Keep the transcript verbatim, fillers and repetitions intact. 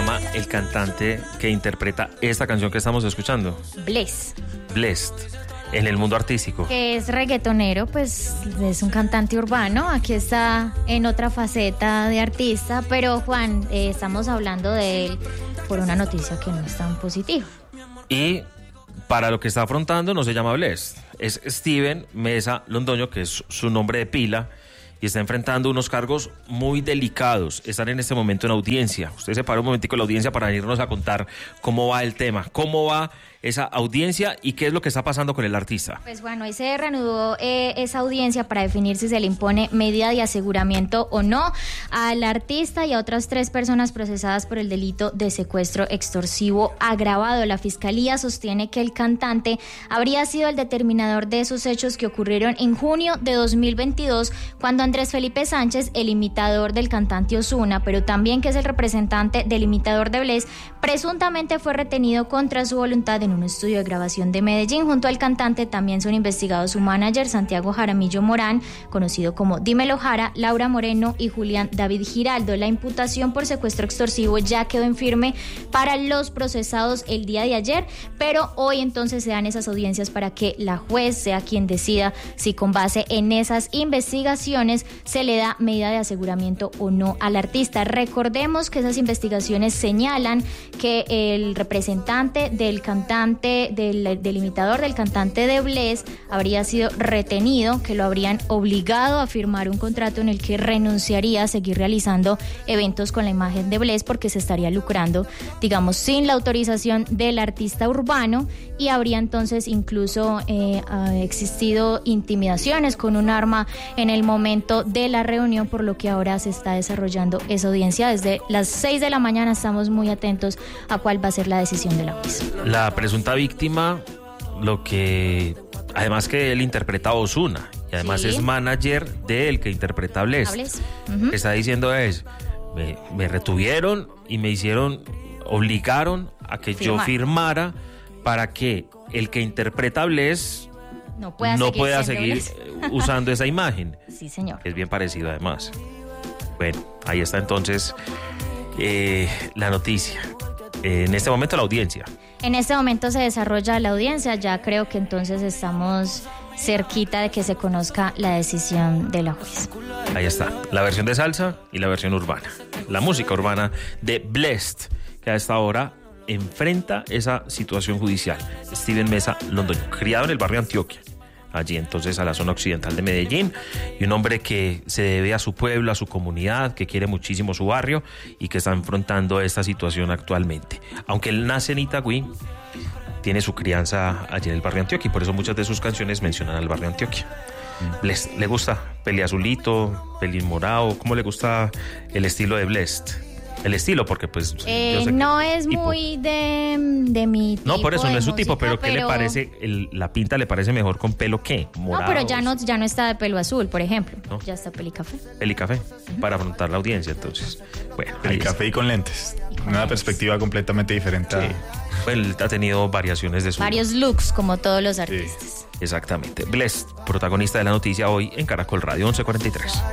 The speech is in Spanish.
llama el cantante que interpreta esta canción que estamos escuchando? Bless. Blessed. En el mundo artístico. Que es reggaetonero, pues es un cantante urbano. Aquí está en otra faceta de artista. Pero Juan, eh, estamos hablando de él por una noticia que no es tan positiva. Y para lo que está afrontando no se llama Blessed. Es Steven Meza Londoño, que es su nombre de pila, y está enfrentando unos cargos muy delicados. Están en este momento en audiencia. Usted se para un momentico en la audiencia para venirnos a contar cómo va el tema, cómo va esa audiencia y qué es lo que está pasando con el artista. Pues bueno, hoy se reanudó eh, esa audiencia para definir si se le impone medida de aseguramiento o no al artista y a otras tres personas procesadas por el delito de secuestro extorsivo agravado. La fiscalía sostiene que el cantante habría sido el determinador de esos hechos que ocurrieron en junio de dos mil veintidós, cuando Andrés Felipe Sánchez, el imitador del cantante Ozuna, pero también que es el representante del imitador de Bless, presuntamente fue retenido contra su voluntad en un estudio de grabación de Medellín. Junto al cantante también son investigados su manager Santiago Jaramillo Morán, conocido como Dímelo Jara, Laura Moreno y Julián David Giraldo. La imputación por secuestro extorsivo ya quedó en firme para los procesados el día de ayer, pero hoy entonces se dan esas audiencias para que la juez sea quien decida si con base en esas investigaciones se le da medida de aseguramiento o no al artista. Recordemos que esas investigaciones señalan que el representante del cantante Del, del imitador del cantante de Bless habría sido retenido, que lo habrían obligado a firmar un contrato en el que renunciaría a seguir realizando eventos con la imagen de Bless porque se estaría lucrando, digamos, sin la autorización del artista urbano, y habría entonces incluso eh, existido intimidaciones con un arma en el momento de la reunión, por lo que ahora se está desarrollando esa audiencia. Desde las seis de la mañana estamos muy atentos a cuál va a ser la decisión de la juez. La presunta víctima, lo que además que él interpreta a Ozuna y además sí. es manager de él que interpreta a Bless. Uh-huh. Está diciendo es, me, me retuvieron y me hicieron, obligaron a que Firmar. yo firmara para que el que interpreta a Bless no pueda no seguir, pueda seguir usando esa imagen. Sí, señor. Es bien parecido además. Bueno, ahí está entonces eh, la noticia. Eh, en este momento la audiencia. En este momento se desarrolla la audiencia, ya creo que entonces estamos cerquita de que se conozca la decisión de la juez. Ahí está, la versión de salsa y la versión urbana. La música urbana de Blessed, que a esta hora enfrenta esa situación judicial. Steven Meza Londoño, criado en el barrio Antioquia, allí entonces a la zona occidental de Medellín, y un hombre que se debe a su pueblo, a su comunidad, que quiere muchísimo su barrio y que está enfrentando esta situación actualmente. Aunque él nace en Itagüí, tiene su crianza allí en el barrio Antioquia y por eso muchas de sus canciones mencionan al barrio Antioquia. Mm. ¿Les, ¿Le gusta peli azulito, peli morado? ¿Cómo le gusta el estilo de Blessed? El estilo, porque pues... Eh, yo sé no es tipo. muy de, de mi tipo. No, por eso no es su música, tipo, pero ¿qué pero... le parece? El, ¿La pinta le parece mejor con pelo qué? ¿Morado? No, pero ya no, ya no está de pelo azul, por ejemplo. ¿No? Ya está pelicafé. Pelicafé, uh-huh. Para afrontar la audiencia, entonces. Bueno, pelicafé y con lentes. Y con Una lentes. perspectiva completamente diferente. Sí. Bueno, él ha tenido variaciones de su... Varios looks, como todos los artistas. Sí. Exactamente. Blessed, protagonista de la noticia hoy en Caracol Radio once cuarenta y tres.